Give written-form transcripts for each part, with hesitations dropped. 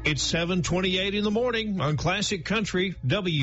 It's 7:28 in the morning on Classic Country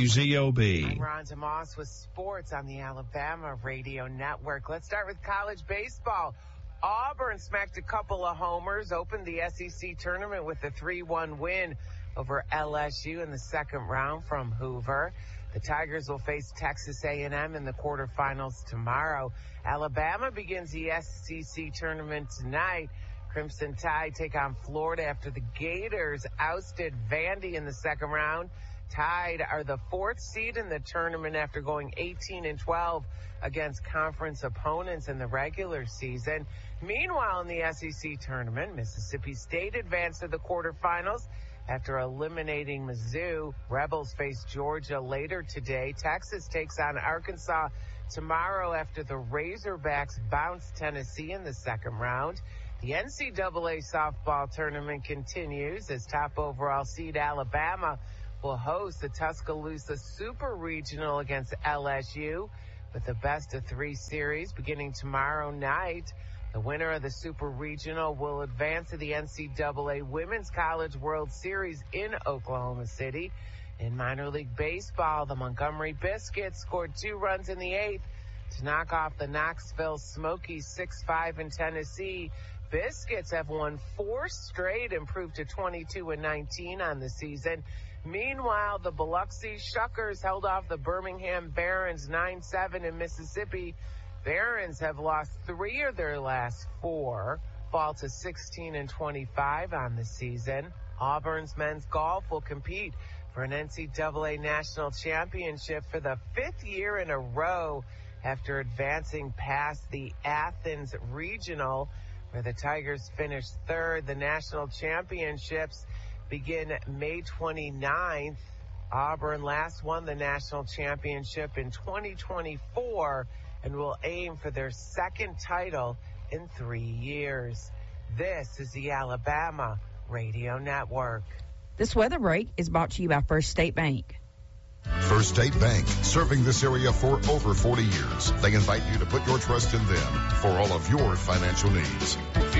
WZOB. I'm Rhonda Moss with sports on the Alabama Radio Network. Let's start with college baseball. Auburn smacked a couple of homers, opened the SEC tournament with a 3-1 win over LSU in the second round from Hoover. The Tigers will face Texas A&M in the quarterfinals tomorrow. Alabama begins the SEC tournament tonight. Crimson Tide take on Florida after the Gators ousted Vandy in the second round. Tide are the fourth seed in the tournament after going 18-12 against conference opponents in the regular season. Meanwhile, in the SEC tournament, Mississippi State advanced to the quarterfinals after eliminating Mizzou. Rebels face Georgia later today. Texas takes on Arkansas tomorrow after the Razorbacks bounced Tennessee in the second round. The NCAA softball tournament continues as top overall seed Alabama will host the Tuscaloosa Super Regional against LSU with the best-of-3 series beginning tomorrow night. The winner of the Super Regional will advance to the NCAA Women's College World Series in Oklahoma City. In minor league baseball, the Montgomery Biscuits scored 2 runs in the 8th to knock off the Knoxville Smokies 6-5 in Tennessee. Biscuits have won 4 straight, improved to 22-19 on the season. Meanwhile, the Biloxi Shuckers held off the Birmingham Barons 9-7 in Mississippi. Barons have lost 3 of their last 4, fall to 16-25 on the season. Auburn's men's golf will compete for an NCAA national championship for the 5th year in a row after advancing past the Athens Regional, where the Tigers finished 3rd. The national championships begin May 29th. Auburn last won the national championship in 2024 and will aim for their 2nd title in 3 years. This is the Alabama Radio Network. This weather break is brought to you by First State Bank. First State Bank, serving this area for over 40 years. They invite you to put your trust in them for all of your financial needs.